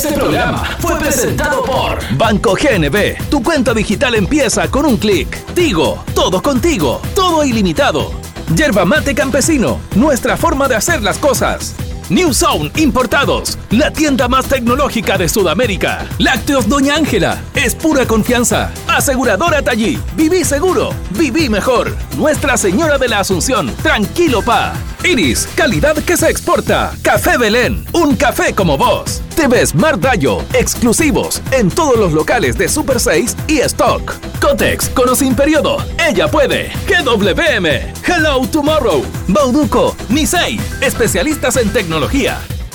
Este programa fue presentado por Banco GNB. Tu cuenta digital empieza con un clic. Tigo, todo contigo, todo ilimitado. Yerba Mate Campesino, nuestra forma de hacer las cosas. New Zone Importados, la tienda más tecnológica de Sudamérica. Lácteos Doña Ángela, es pura confianza. Aseguradora Tallí, viví seguro, viví mejor. Nuestra Señora de la Asunción, tranquilo pa. Iris, calidad que se exporta. Café Belén, un café como vos. TV Smart Dayo, exclusivos en todos los locales de Super 6 y Stock. Cotex, con o sin periodo, ella puede. GWM, Hello Tomorrow. Bauduco, Nisei, especialistas en tecnología.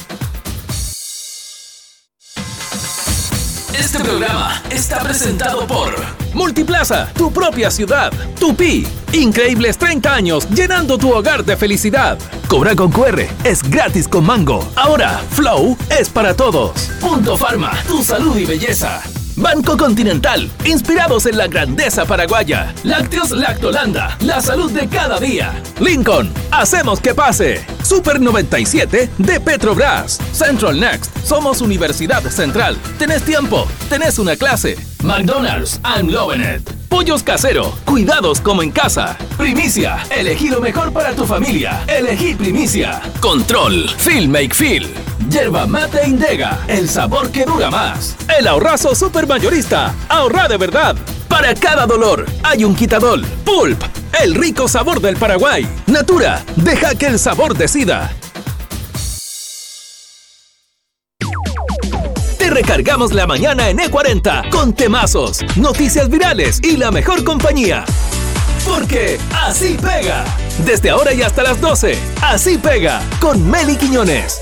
Este programa está presentado por Multiplaza, tu propia ciudad. Tupi, increíbles 30 años llenando tu hogar de felicidad. Cobra con QR, es gratis con Mango. Ahora, Flow es para todos. Punto Pharma, tu salud y belleza. Banco Continental, inspirados en la grandeza paraguaya. Lácteos Lactolanda, la salud de cada día. Lincoln, hacemos que pase. Super 97 de Petrobras. Central Next, somos Universidad Central. Tenés tiempo, tenés una clase. McDonald's, I'm loving it. Pollos Casero, cuidados como en casa. Primicia, elegí lo mejor para tu familia. Elegí Primicia. Control, Feel Make Feel. Yerba Mate Indega, el sabor que dura más. El ahorrazo supermayorista, ahorra de verdad. Para cada dolor hay un quitadol. Pulp, el rico sabor del Paraguay. Natura, deja que el sabor decida. Te recargamos la mañana en E40 con temazos, noticias virales y la mejor compañía. Porque así pega. Desde ahora y hasta las 12, así pega con Meli Quiñones.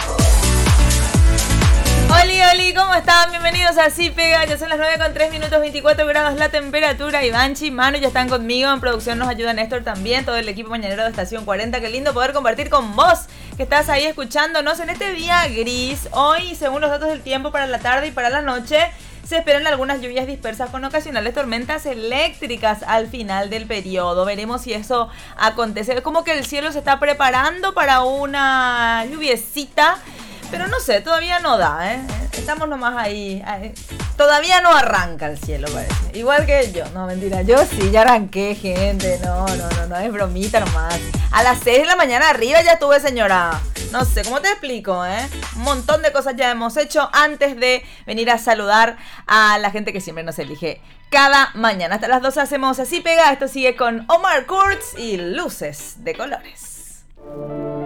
Oli, oli, ¿cómo están? Bienvenidos a Así Pega. Ya son las 9:03, 24 grados la temperatura. Ivanchi, Manu ya están conmigo. En producción nos ayuda Néstor también. Todo el equipo mañanero de Estación 40. Qué lindo poder compartir con vos, que estás ahí escuchándonos en este día gris. Hoy, según los datos del tiempo, para la tarde y para la noche se esperan algunas lluvias dispersas con ocasionales tormentas eléctricas al final del periodo. Veremos si eso acontece. Es como que el cielo se está preparando para una lluviecita. Pero no sé, todavía no da, ¿eh? Estamos nomás ahí. Todavía no arranca el cielo, parece. Igual que yo. No, mentira. Yo sí, ya arranqué, gente. No, es bromita nomás. A las 6 de la mañana arriba ya estuve, señora. No sé, ¿cómo te explico, eh? Un montón de cosas ya hemos hecho antes de venir a saludar a la gente que siempre nos elige cada mañana. Hasta las 12 hacemos Así Pega. Esto sigue con Omar Kurtz y Luces de Colores.